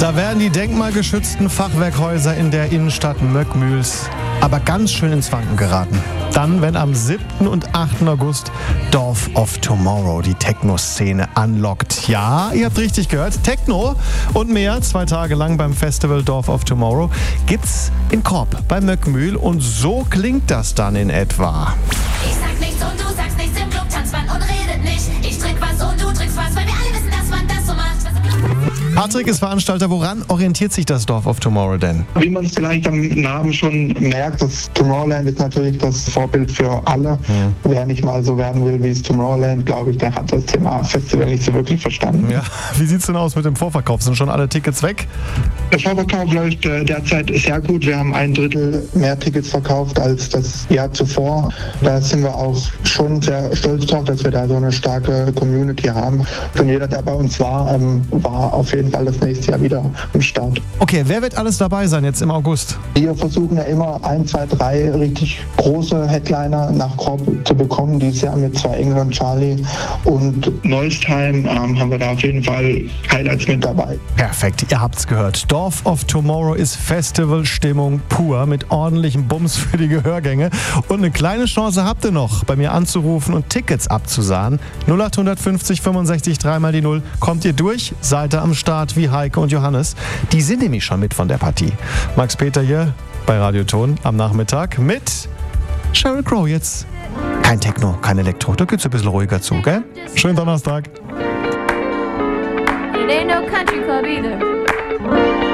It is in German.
Da werden die denkmalgeschützten Fachwerkhäuser in der Innenstadt Möckmühls aber ganz schön ins Wanken geraten. Dann, wenn am 7. und 8. August Dorf of Tomorrow die Techno-Szene anlockt. Ja, ihr habt richtig gehört, Techno und mehr 2 Tage lang beim Festival Dorf of Tomorrow gibt's in Korb bei Möckmühl und so klingt das dann in etwa. Ich sag nichts und du sagst nichts, im Club tanzt man und redet nicht. Ich trink was und du trinkst was, weil wir alle wissen, dass man das so macht. Patrick ist Veranstalter. Woran orientiert sich das Dorf of Tomorrow denn? Wie man es vielleicht am Namen schon merkt, das Tomorrowland ist natürlich das Vorbild für alle. Wer nicht mal so werden will wie es Tomorrowland, glaube ich, der hat das Thema Festival nicht so wirklich verstanden. Ja, wie sieht's denn aus mit dem Vorverkauf? Sind schon alle Tickets weg? Der Vorverkauf läuft derzeit sehr gut. Wir haben 1/3 mehr Tickets verkauft als das Jahr zuvor. Da sind wir auch schon sehr stolz drauf, dass wir da so eine starke Community haben. Und jeder, der bei uns war, war auf jeden Fall das nächste Jahr wieder am Start. Okay, wer wird alles dabei sein jetzt im August? Wir versuchen ja immer 1, 2, 3 richtig große Headliner nach Korb zu bekommen. Dieses Jahr mit 2 England, Charlie und Neustheim haben wir da auf jeden Fall Highlights mit dabei. Perfekt, ihr habt's gehört. Dorf of Tomorrow ist Festivalstimmung pur mit ordentlichem Bums für die Gehörgänge. Und eine kleine Chance habt ihr noch, bei mir anzurufen und Tickets abzusahen. 0850 65 3 mal die 0. Kommt ihr durch? Seid ihr am Start wie Heike und Johannes? Die sind nämlich schon mit von der Partie. Max Peter hier bei Radioton am Nachmittag mit Sheryl Crow jetzt. Kein Techno, kein Elektro, da geht's ein bisschen ruhiger zu, gell? Schönen Donnerstag. It ain't no country club either.